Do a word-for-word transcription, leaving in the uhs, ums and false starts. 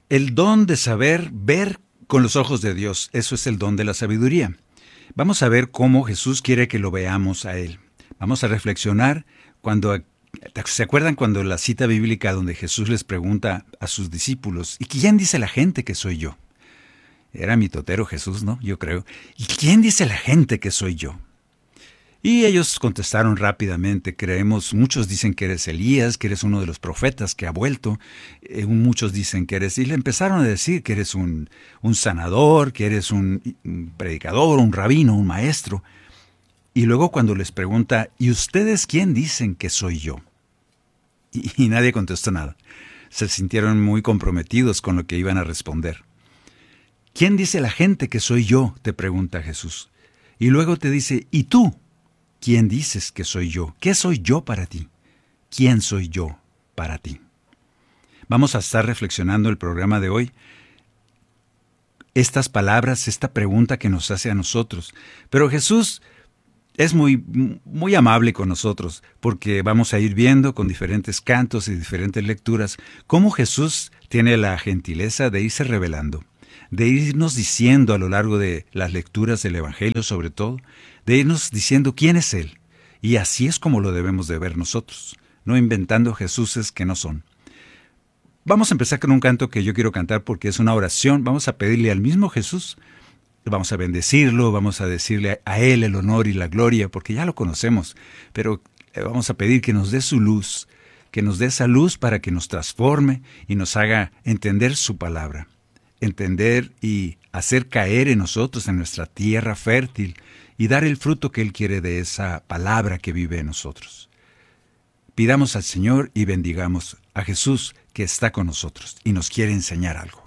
El don de saber ver con los ojos de Dios, eso es el don de la sabiduría. Vamos a ver cómo Jesús quiere que lo veamos a Él. Vamos a reflexionar cuando... ¿Se acuerdan cuando la cita bíblica donde Jesús les pregunta a sus discípulos, ¿y quién dice la gente que soy yo? Era mitotero Jesús, ¿no? Yo creo. ¿Y quién dice la gente que soy yo? Y ellos contestaron rápidamente, creemos, muchos dicen que eres Elías, que eres uno de los profetas que ha vuelto, eh, muchos dicen que eres, y le empezaron a decir que eres un, un sanador, que eres un, un predicador, un rabino, un maestro. Y luego cuando les pregunta, ¿y ustedes quién dicen que soy yo? Y, y nadie contestó nada. Se sintieron muy comprometidos con lo que iban a responder. ¿Quién dice la gente que soy yo?, te pregunta Jesús. Y luego te dice, ¿y tú? ¿Quién dices que soy yo? ¿Qué soy yo para ti? ¿Quién soy yo para ti? Vamos a estar reflexionando el programa de hoy. Estas palabras, esta pregunta que nos hace a nosotros. Pero Jesús es muy, muy amable con nosotros, porque vamos a ir viendo con diferentes cantos y diferentes lecturas cómo Jesús tiene la gentileza de irse revelando, de irnos diciendo a lo largo de las lecturas del Evangelio sobre todo, de irnos diciendo quién es Él. Y así es como lo debemos de ver nosotros, no inventando Jesuses que no son. Vamos a empezar con un canto que yo quiero cantar porque es una oración. Vamos a pedirle al mismo Jesús, vamos a bendecirlo, vamos a decirle a Él el honor y la gloria, porque ya lo conocemos, pero vamos a pedir que nos dé su luz, que nos dé esa luz para que nos transforme y nos haga entender su palabra. Entender y hacer caer en nosotros, en nuestra tierra fértil, y dar el fruto que Él quiere de esa palabra que vive en nosotros. Pidamos al Señor y bendigamos a Jesús que está con nosotros y nos quiere enseñar algo.